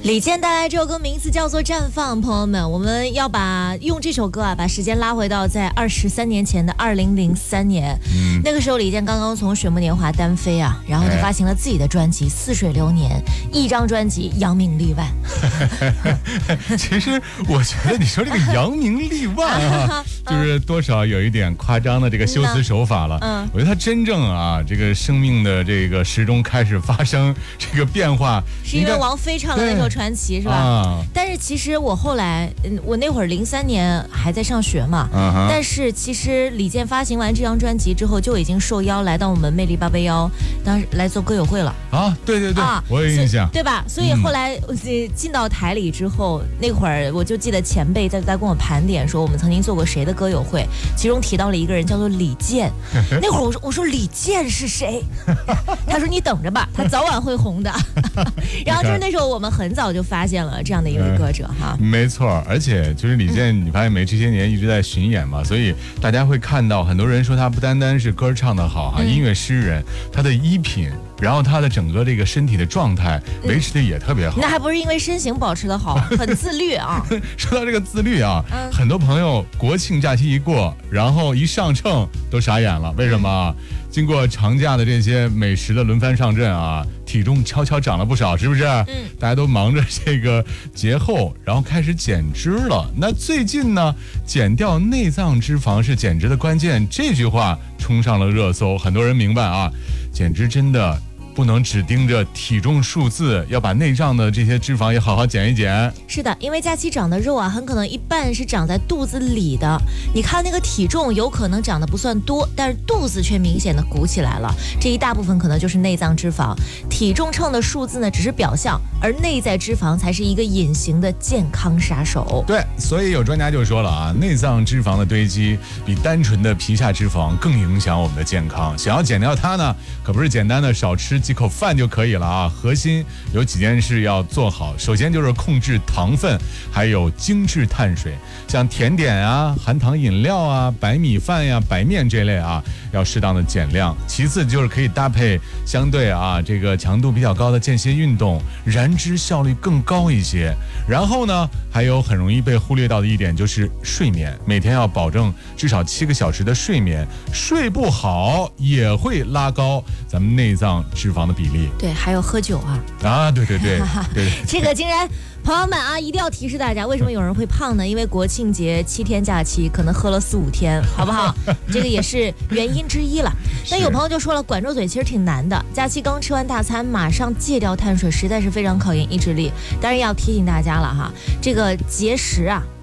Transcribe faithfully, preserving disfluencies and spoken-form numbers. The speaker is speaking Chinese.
李健带来这首歌名字叫做《绽放》，朋友们，我们要把用这首歌啊，把时间拉回到在二十三年前的二零零三年、嗯，那个时候李健刚刚从水木年华单飞啊，然后他发行了自己的专辑《似水流年》，一张专辑扬名立万。 其实我觉得你说这个扬名立万啊，就是多少有一点夸张的这个修辞手法了。嗯，我觉得他真正啊，这个生命的这个时钟开始发生这个变化， 是因为王菲唱的那首《传奇》是吧、啊？但是其实我后来，我那会儿零三年还在上学嘛、uh-huh. 但是其实李健发行完这张专辑之后，就已经受邀来到我们魅力八八幺，当时来做歌友会了啊！对对对，啊、我有印象， 对吧？所以后来、嗯、进到台里之后，那会儿我就记得前辈在在跟我盘点说，我们曾经做过谁的歌友会，其中提到了一个人叫做李健。那会儿我说我说李健是谁？他说你等着吧，他早晚会红的。然后就是那时候我们很早就发现了这样的一位歌者哈、 嗯，没错，而且就是李健，你发现没？这些年一直在巡演嘛，所以大家会看到很多人说他不单单是歌唱得好啊、嗯，音乐诗人，他的衣品，然后他的整个这个身体的状态维持的也特别好。 嗯、那还不是因为身形保持得好，很自律啊。 说到这个自律啊、嗯，很多朋友国庆假期一过，然后一上秤都傻眼了，为什么？经过长假的这些美食的轮番上阵啊，体重悄悄长了不少，是不是？嗯，大家都忙着这个节后，然后开始减脂了。那最近呢，减掉内脏脂肪是减脂的关键，这句话冲上了热搜，很多人明白啊，减脂真的不能只盯着体重数字，要把内脏的这些脂肪也好好减一减。 是的，因为假期长的肉啊，很可能一半是长在肚子里的。你看那个体重有可能长得不算多，但是肚子却明显的鼓起来了，这一大部分可能就是内脏脂肪。体重秤的数字呢只是表象，而内在脂肪才是一个隐形的健康杀手。 对，所以有专家就说了啊，内脏脂肪的堆积比单纯的皮下脂肪更影响我们的健康。想要减掉它呢，可不是简单的少吃几口饭就可以了啊！核心有几件事要做好，首先就是控制糖分，还有精致碳水，像甜点啊、含糖饮料啊、白米饭呀、白面这类啊，要适当的减量。其次就是可以搭配相对啊这个强度比较高的间歇运动，燃脂效率更高一些。然后呢，还有很容易被忽略到的一点就是睡眠，每天要保证至少七个小时的睡眠，睡不好也会拉高咱们内脏脂肪的比例。 对，还有喝酒啊啊，对对对对， 这个竟然，朋友们啊，一定要提示大家，为什么有人会胖呢？因为国庆节七天假期，可能喝了四五天，好不好？这个也是原因之一了。那有朋友就说了，管住嘴其实挺难的，假期刚吃完大餐，马上戒掉碳水，实在是非常考验意志力。当然要提醒大家了哈，这个节食啊，